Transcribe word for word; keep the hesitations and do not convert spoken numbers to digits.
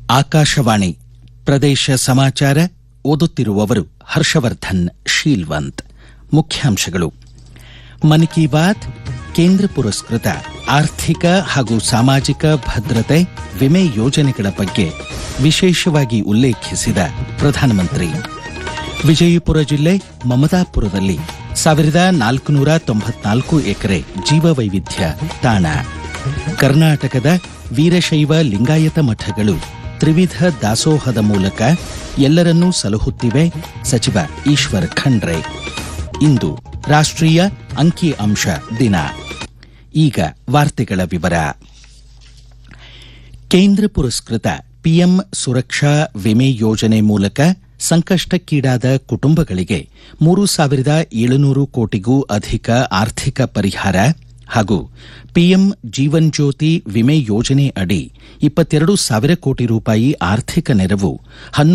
ಆಕಾಶವಾಣಿ ಪ್ರದೇಶ ಸಮಾಚಾರ ಓದುತ್ತಿರುವವರು ಹರ್ಷವರ್ಧನ್ ಶೀಲ್ವಂತ್. ಮುಖ್ಯಾಂಶಗಳು. ಮನ್ ಕಿ ಬಾತ್ ಕೇಂದ್ರ ಪುರಸ್ಕೃತ ಆರ್ಥಿಕ ಹಾಗೂ ಸಾಮಾಜಿಕ ಭದ್ರತೆ ವಿಮೆ ಯೋಜನೆಗಳ ಬಗ್ಗೆ ವಿಶೇಷವಾಗಿ ಉಲ್ಲೇಖಿಸಿದ ಪ್ರಧಾನಮಂತ್ರಿ. ವಿಜಯಪುರ ಜಿಲ್ಲೆ ಮಮದಾಪುರದಲ್ಲಿ ಸಾವಿರದ ನಾಲ್ಕುನೂರ ತೊಂಬತ್ನಾಲ್ಕು ಎಕರೆ ಜೀವವೈವಿಧ್ಯ ತಾಣ. ಕರ್ನಾಟಕದ ವೀರಶೈವ ಲಿಂಗಾಯತ ಮಠಗಳು ತ್ರಿವಿಧ ದಾಸೋಹದ ಮೂಲಕ ಎಲ್ಲರನ್ನೂ ಸಲಹುತ್ತಿವೆ. ಸಚಿವ ಈಶ್ವರ್ ಖಂಡ್ರೆ. ಇಂದು ರಾಷ್ಟ್ರೀಯ ಅಂಕಿ ಅಂಶ ದಿನ. ಈಗ ವಾರ್ತೆಗಳ ವಿವರ. ಕೇಂದ್ರ ಪುರಸ್ಕೃತ ಪಿಎಂ ಸುರಕ್ಷಾ ವಿಮೆ ಯೋಜನೆ ಮೂಲಕ ಸಂಕಷ್ಟಕ್ಕೀಡಾದ ಕುಟುಂಬಗಳಿಗೆ ಮೂರು ಸಾವಿರದ ಏಳುನೂರು ಕೋಟಿಗೂ ಅಧಿಕ ಆರ್ಥಿಕ ಪರಿಹಾರ ಹಾಗೂ ಪಿಎಂ ಜೀವನ್ ಜ್ಯೋತಿ ವಿಮೆ ಯೋಜನೆ ಅಡಿ ಇಪ್ಪತ್ತೆರಡು ಸಾವಿರ ಕೋಟಿ ರೂಪಾಯಿ ಆರ್ಥಿಕ ನೆರವು